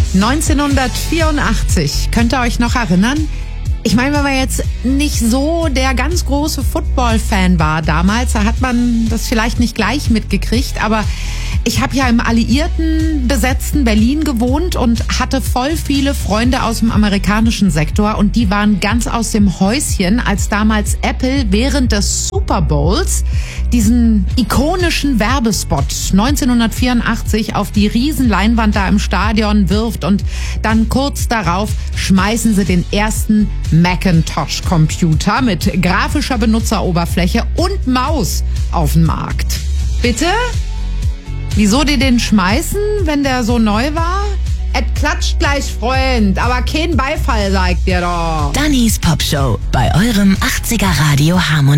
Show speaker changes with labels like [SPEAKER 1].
[SPEAKER 1] 1984, könnt ihr euch noch erinnern? Ich meine, wenn man jetzt nicht so der ganz große Football-Fan war damals, da hat man das vielleicht nicht gleich mitgekriegt, aber ich habe ja im alliierten besetzten Berlin gewohnt und hatte voll viele Freunde aus dem amerikanischen Sektor und die waren ganz aus dem Häuschen, als damals Apple während des Super Bowls diesen ikonischen Werbespot 1984 auf die Riesenleinwand da im Stadion wirft und dann kurz darauf schmeißen sie den ersten Macintosh-Computer mit grafischer Benutzeroberfläche und Maus auf den Markt. Bitte? Wieso die den schmeißen, wenn der so neu war? Et klatscht gleich, Freund, aber kein Beifall, sagt ihr doch.
[SPEAKER 2] Dannys Popshow bei eurem 80er Radio Harmonie.